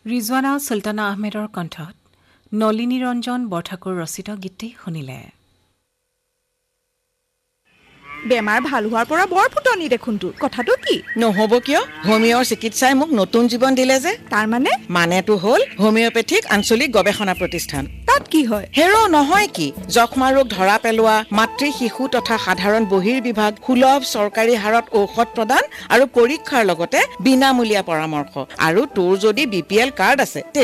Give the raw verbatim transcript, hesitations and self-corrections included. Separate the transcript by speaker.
Speaker 1: ৰিজৱানা সুলতানা আহমেদৰ কণ্ঠত নলিনী ৰঞ্জন বৰঠাকুৰ ৰচিত গীতটি শুনিলে।
Speaker 2: বেমাৰ ভাল হোৱাৰ পৰা বৰ ফুটনি দেখোন তোৰ কথাটো কি
Speaker 3: নহব কিয় হোমিঅৰ চিকিৎসাই মোক নতুন জীৱন দিলে যে
Speaker 2: তাৰ মানে
Speaker 3: মানেটো হ'ল হোমিঅপেথিক আঞ্চলিক গৱেষণা প্ৰতিষ্ঠান
Speaker 2: তাত কি হয়
Speaker 3: হেৰো নহয় কি যক্ষ্মা ৰোগ ধৰা পেলোৱা মাতৃ শিশু তথা সাধাৰণ বহিৰ বিভাগ সুলভ চৰকাৰী হাৰত ঔষধ প্ৰদান আৰু পৰীক্ষাৰ লগতে বিনামূলীয়া পৰামৰ্শ আৰু তোৰ যদি বিপিএল কাৰ্ড আছে